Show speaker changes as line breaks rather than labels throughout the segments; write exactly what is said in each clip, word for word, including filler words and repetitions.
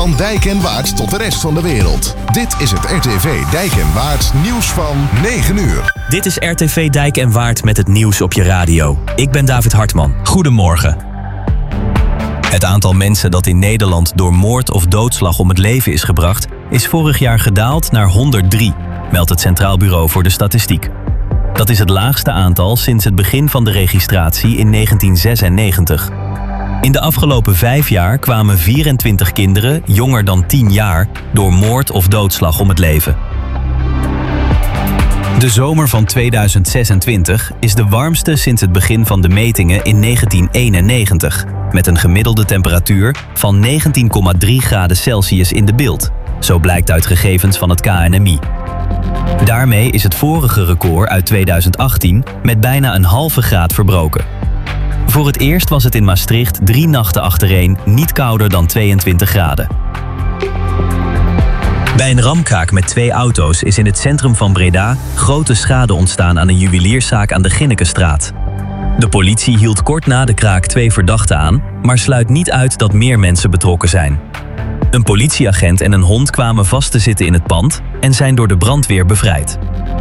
Van Dijk en Waard tot de rest van de wereld. Dit is het R T V Dijk en Waard nieuws van negen uur.
Dit is R T V Dijk en Waard met het nieuws op je radio. Ik ben David Hartman. Goedemorgen. Het aantal mensen dat in Nederland door moord of doodslag om het leven is gebracht, is vorig jaar gedaald naar honderddrie, meldt het Centraal Bureau voor de Statistiek. Dat is het laagste aantal sinds het begin van de registratie in negentien zesennegentig. In de afgelopen vijf jaar kwamen vierentwintig kinderen, jonger dan tien jaar, door moord of doodslag om het leven. De zomer van tweeduizend zesentwintig is de warmste sinds het begin van de metingen in negentien eenennegentig, met een gemiddelde temperatuur van negentien komma drie graden Celsius in de Bilt. Zo blijkt uit gegevens van het K N M I. Daarmee is het vorige record uit tweeduizend achttien met bijna een halve graad verbroken. Voor het eerst was het in Maastricht drie nachten achtereen niet kouder dan tweeëntwintig graden. Bij een ramkraak met twee auto's is in het centrum van Breda grote schade ontstaan aan een juwelierszaak aan de Ginnekenstraat. De politie hield kort na de kraak twee verdachten aan, maar sluit niet uit dat meer mensen betrokken zijn. Een politieagent en een hond kwamen vast te zitten in het pand en zijn door de brandweer bevrijd.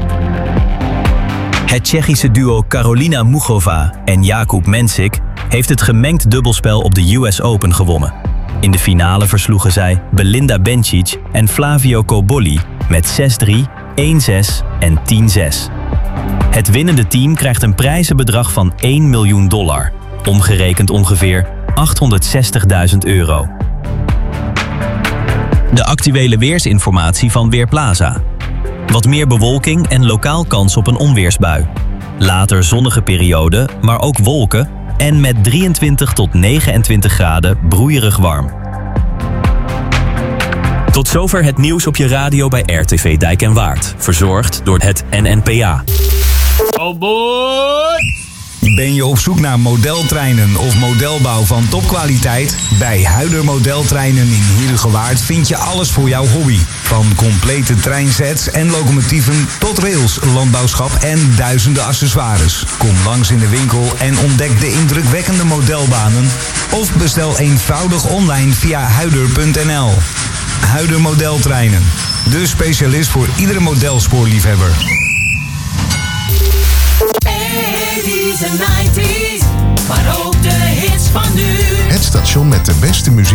Het Tsjechische duo Karolina Muchova en Jakub Mensik heeft het gemengd dubbelspel op de U S Open gewonnen. In de finale versloegen zij Belinda Bencic en Flavio Cobolli met zes drie, één zes en tien zes. Het winnende team krijgt een prijzenbedrag van één miljoen dollar, omgerekend ongeveer achthonderdzestigduizend euro. De actuele weersinformatie van Weerplaza. Wat meer bewolking en lokaal kans op een onweersbui. Later zonnige periode, maar ook wolken en met drieëntwintig tot negenentwintig graden broeierig warm. Tot zover het nieuws op je radio bij R T V Dijk en Waard. Verzorgd door het N N P A.
Oh boy!
Ben je op zoek naar modeltreinen of modelbouw van topkwaliteit? Bij Huider Modeltreinen in Heerhugowaard vind je alles voor jouw hobby. Van complete treinsets en locomotieven tot rails, landbouwschap en duizenden accessoires. Kom langs in de winkel en ontdek de indrukwekkende modelbanen. Of bestel eenvoudig online via huider punt n l. Huider Modeltreinen, de specialist voor iedere modelspoorliefhebber.
eighties en nineties, maar ook de hits van nu.
Het station met de beste muziek